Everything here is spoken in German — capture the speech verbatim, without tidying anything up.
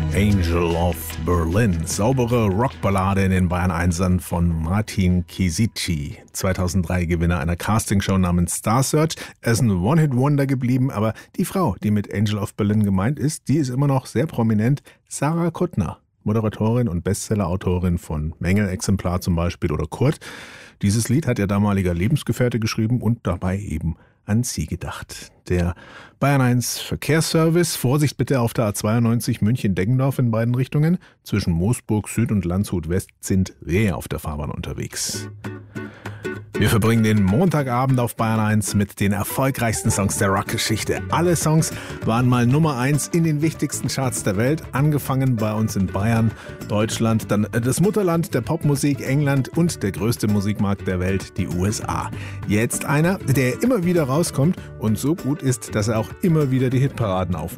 Angel of Berlin. Saubere Rockballade in den Bayern Einsern von Martin Kisici. zweitausenddrei Gewinner einer Castingshow namens Star Search. Er ist ein One-Hit-Wonder geblieben, aber die Frau, die mit Angel of Berlin gemeint ist, die ist immer noch sehr prominent. Sarah Kuttner, Moderatorin und Bestsellerautorin von Mängelexemplar zum Beispiel oder Kurt. Dieses Lied hat ihr damaliger Lebensgefährte geschrieben und dabei eben an sie gedacht. Der Bayern eins Verkehrsservice, Vorsicht bitte auf der A zweiundneunzig München-Deggendorf in beiden Richtungen. Zwischen Moosburg Süd und Landshut West sind Rehe auf der Fahrbahn unterwegs. Wir verbringen den Montagabend auf Bayern eins mit den erfolgreichsten Songs der Rockgeschichte. Alle Songs waren mal Nummer eins in den wichtigsten Charts der Welt. Angefangen bei uns in Bayern, Deutschland, dann das Mutterland der Popmusik, England und der größte Musikmarkt der Welt, die U S A. Jetzt einer, der immer wieder rauskommt und so gut ist, dass er auch immer wieder die Hitparaden aufnimmt.